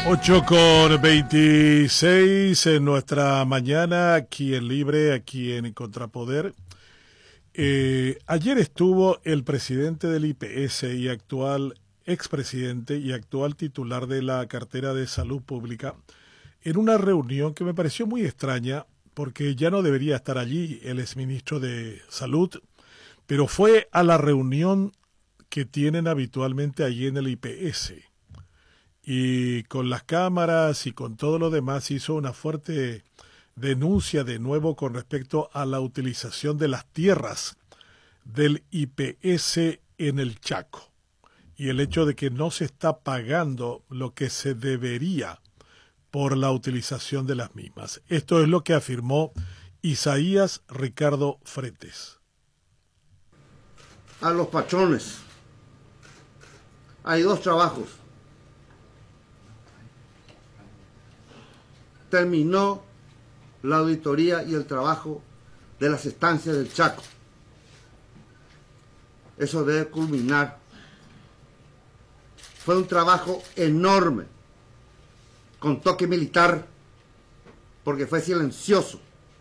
8:26 en nuestra mañana, aquí en Libre, aquí en Contrapoder. Ayer estuvo el presidente del IPS y expresidente y actual titular de la cartera de Salud Pública en una reunión que me pareció muy extraña porque ya no debería estar allí el exministro de Salud, pero fue a la reunión que tienen habitualmente allí en el IPS. Y con las cámaras y con todo lo demás hizo una fuerte denuncia de nuevo con respecto a la utilización de las tierras del IPS en el Chaco y el hecho de que no se está pagando lo que se debería por la utilización de las mismas. Esto es lo que afirmó Isaías Ricardo Fretes. A los patrones, hay dos trabajos. Terminó la auditoría y el trabajo de las estancias del Chaco. Eso debe culminar. Fue un trabajo enorme, con toque militar, porque fue silencioso.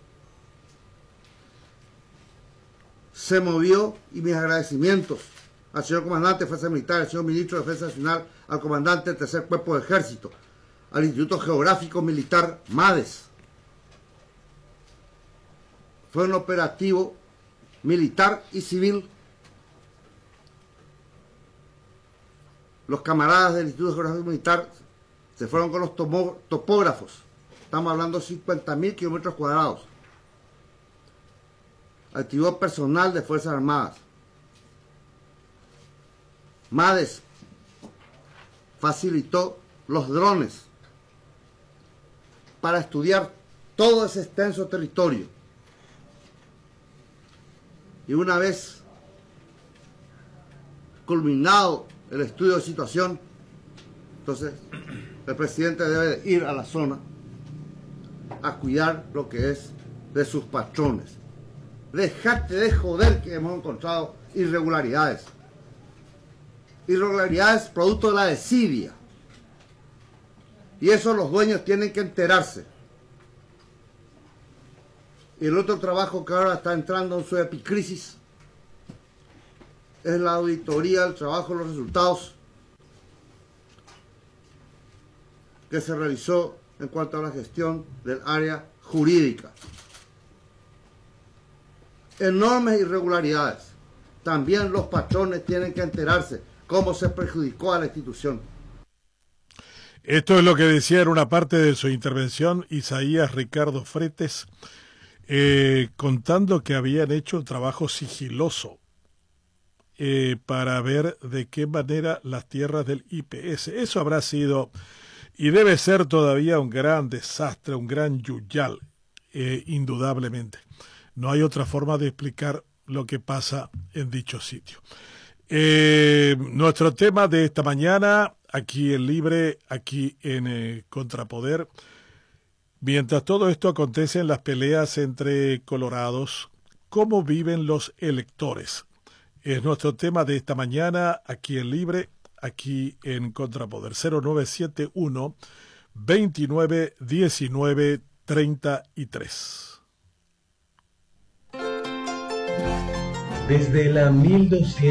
Se movió, y mis agradecimientos al señor comandante de Fuerza Militar, al señor ministro de Defensa Nacional, al comandante del Tercer Cuerpo de Ejército, al Instituto Geográfico Militar MADES. Fue un operativo militar y civil. Los camaradas del Instituto Geográfico Militar se fueron con los topógrafos. Estamos hablando de 50.000 kilómetros cuadrados. Activó personal de Fuerzas Armadas. MADES facilitó los drones para estudiar todo ese extenso territorio. Y una vez culminado el estudio de situación, entonces el presidente debe ir a la zona a cuidar lo que es de sus patrones. Dejate de joder que hemos encontrado irregularidades. Irregularidades producto de la desidia. Y eso los dueños tienen que enterarse. Y el otro trabajo que ahora está entrando en su epicrisis es la auditoría, el trabajo, los resultados que se realizó en cuanto a la gestión del área jurídica. Enormes irregularidades. También los patrones tienen que enterarse cómo se perjudicó a la institución. Esto es lo que decía en una parte de su intervención Isaías Ricardo Fretes, contando que habían hecho un trabajo sigiloso para ver de qué manera las tierras del IPS. Eso habrá sido y debe ser todavía un gran desastre, un gran yuyal, indudablemente. No hay otra forma de explicar lo que pasa en dicho sitio. Nuestro tema de esta mañana, aquí en Libre, aquí en Contrapoder, mientras todo esto acontece en las peleas entre colorados, ¿cómo viven los electores? Es nuestro tema de esta mañana, aquí en Libre, aquí en Contrapoder. 0971 29 19 33. Desde la 1200